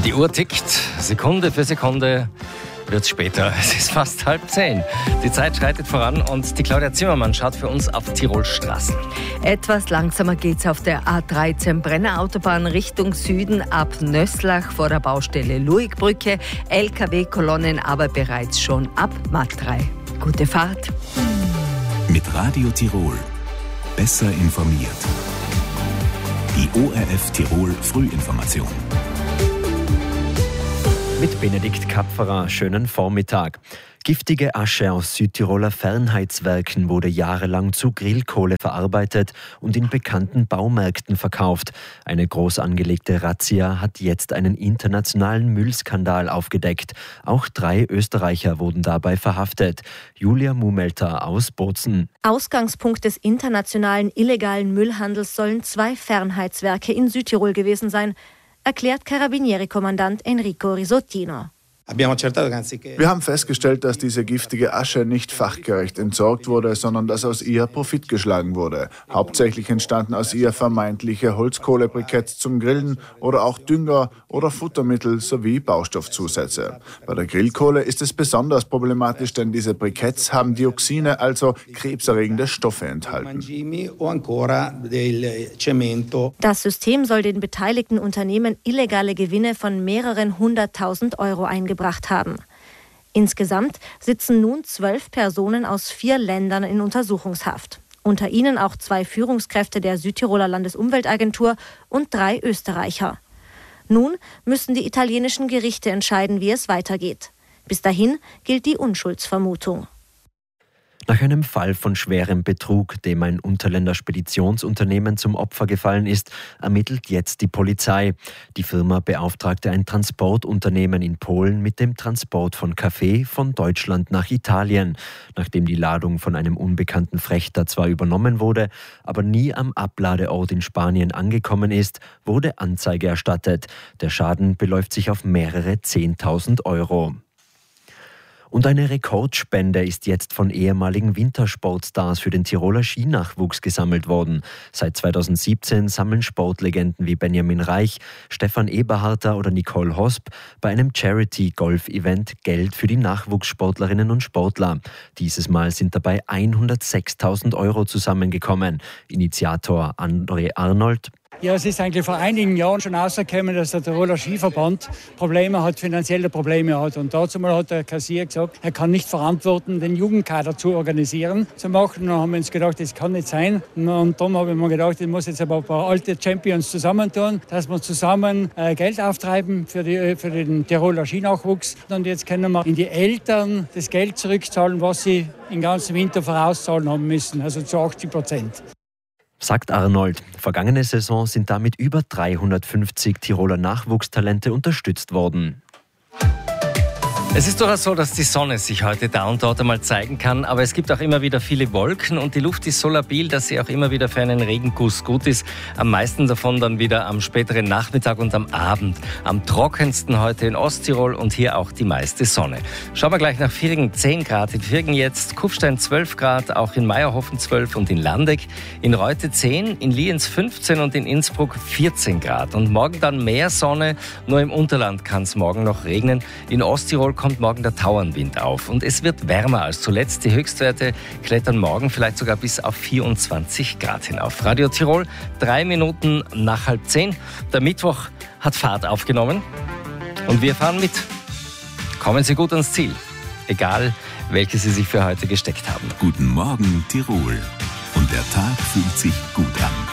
Die Uhr tickt, Sekunde für Sekunde wird es später. Es ist fast 9:30. Die Zeit schreitet voran und die Claudia Zimmermann schaut für uns auf Tirols Straßen. Etwas langsamer geht's auf der A13 Brenner Autobahn Richtung Süden ab Nösslach vor der Baustelle Luigbrücke. LKW-Kolonnen aber bereits schon ab Matrei. Gute Fahrt. Mit Radio Tirol. Besser informiert. Die ORF Tirol Frühinformation. Mit Benedikt Kapferer, schönen Vormittag. Giftige Asche aus Südtiroler Fernheitswerken wurde jahrelang zu Grillkohle verarbeitet und in bekannten Baumärkten verkauft. Eine groß angelegte Razzia hat jetzt einen internationalen Müllskandal aufgedeckt. Auch 3 Österreicher wurden dabei verhaftet. Julia Mumelter aus Bozen. Ausgangspunkt des internationalen illegalen Müllhandels sollen 2 Fernheitswerke in Südtirol gewesen sein, erklärt Carabinieri-Kommandant Enrico Risottino. Wir haben festgestellt, dass diese giftige Asche nicht fachgerecht entsorgt wurde, sondern dass aus ihr Profit geschlagen wurde. Hauptsächlich entstanden aus ihr vermeintliche Holzkohlebriketts zum Grillen oder auch Dünger oder Futtermittel sowie Baustoffzusätze. Bei der Grillkohle ist es besonders problematisch, denn diese Briketts haben Dioxine, also krebserregende Stoffe enthalten. Das System soll den beteiligten Unternehmen illegale Gewinne von mehreren 100.000 Euro eingebracht haben. Insgesamt sitzen nun 12 Personen aus 4 Ländern in Untersuchungshaft. Unter ihnen auch 2 Führungskräfte der Südtiroler Landesumweltagentur und 3 Österreicher. Nun müssen die italienischen Gerichte entscheiden, wie es weitergeht. Bis dahin gilt die Unschuldsvermutung. Nach einem Fall von schwerem Betrug, dem ein Unterländer Speditionsunternehmen zum Opfer gefallen ist, ermittelt jetzt die Polizei. Die Firma beauftragte ein Transportunternehmen in Polen mit dem Transport von Kaffee von Deutschland nach Italien. Nachdem die Ladung von einem unbekannten Frechter zwar übernommen wurde, aber nie am Abladeort in Spanien angekommen ist, wurde Anzeige erstattet. Der Schaden beläuft sich auf mehrere 10.000 Euro. Und eine Rekordspende ist jetzt von ehemaligen Wintersportstars für den Tiroler Skinachwuchs gesammelt worden. Seit 2017 sammeln Sportlegenden wie Benjamin Reich, Stefan Eberharter oder Nicole Hosp bei einem Charity-Golf-Event Geld für die Nachwuchssportlerinnen und Sportler. Dieses Mal sind dabei 106.000 Euro zusammengekommen. Initiator André Arnold: Ja, es ist eigentlich vor einigen Jahren schon rausgekommen, dass der Tiroler Skiverband finanzielle Probleme hat. Und dazu mal hat der Kassier gesagt, er kann nicht verantworten, den Jugendkader zu organisieren, zu machen. Dann haben wir uns gedacht, das kann nicht sein. Und darum habe ich mir gedacht, ich muss jetzt aber ein paar alte Champions zusammentun, dass wir zusammen Geld auftreiben für den Tiroler Skinachwuchs. Und jetzt können wir in die Eltern das Geld zurückzahlen, was sie den ganzen Winter vorauszahlen haben müssen, also zu 80%. Sagt Arnold. Vergangene Saison sind damit über 350 Tiroler Nachwuchstalente unterstützt worden. Es ist durchaus so, dass die Sonne sich heute da und dort einmal zeigen kann, aber es gibt auch immer wieder viele Wolken und die Luft ist so labil, dass sie auch immer wieder für einen Regenguss gut ist. Am meisten davon dann wieder am späteren Nachmittag und am Abend. Am trockensten heute in Osttirol und hier auch die meiste Sonne. Schauen wir gleich nach Viergen, 10 Grad. In Viergen jetzt, Kufstein 12 Grad, auch in Meierhofen 12 und in Landeck. In Reute 10, in Lienz 15 und in Innsbruck 14 Grad. Und morgen dann mehr Sonne, nur im Unterland kann es morgen noch regnen. In Osttirol kommt morgen der Tauernwind auf und es wird wärmer als zuletzt. Die Höchstwerte klettern morgen vielleicht sogar bis auf 24 Grad hinauf. Radio Tirol, 3 Minuten nach 9:30. Der Mittwoch hat Fahrt aufgenommen und wir fahren mit. Kommen Sie gut ans Ziel, egal welche Sie sich für heute gesteckt haben. Guten Morgen Tirol. Und der Tag fühlt sich gut an.